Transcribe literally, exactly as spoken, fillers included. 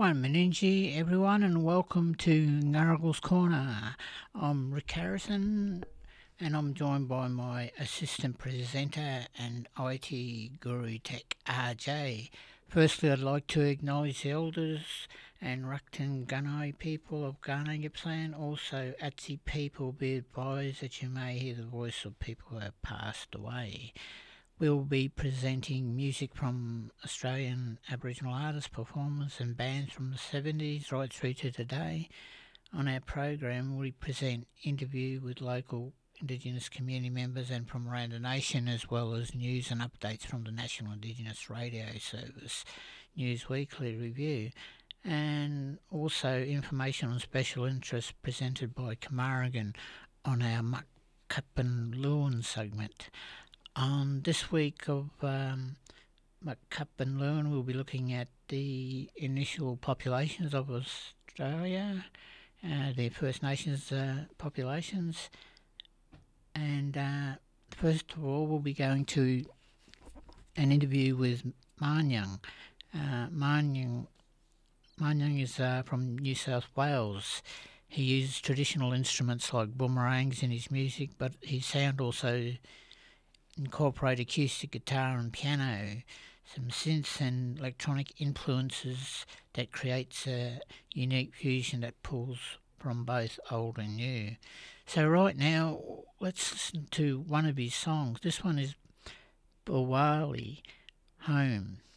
One Meningi, everyone, and welcome to Ngurragle's Corner. I'm Rick Harrison, and I'm joined by my assistant presenter and I T guru tech R J. Firstly, I'd like to acknowledge the elders and Rakton Gunai people of Ghana, Gippsland. Also, Atsi people, be advised that you may hear the voice of people who have passed away. We'll be presenting music from Australian Aboriginal artists, performers and bands from the seventies right through to today. On our program, we present interview with local Indigenous community members and from around the nation, as well as news and updates from the National Indigenous Radio Service News Weekly Review, and also information on special interests presented by Camaragan on our Muckcup Lewin segment. On this week of um, Muckcup and Lewin, we'll be looking at the initial populations of Australia, uh, the First Nations uh, populations, and uh, first of all, we'll be going to an interview with Marnyang. Uh, Marnyang, Marnyang is uh, from New South Wales. He uses traditional instruments like boomerangs in his music, but his sound also incorporate acoustic guitar and piano, some synths and electronic influences that creates a unique fusion that pulls from both old and new. So right now, let's listen to one of his songs. This one is Bawali, Home.